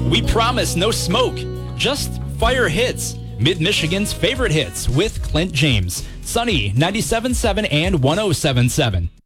We promise no smoke, just fire hits. Mid-Michigan's favorite hits with Clint James. Sunny 97.7 and 107.7.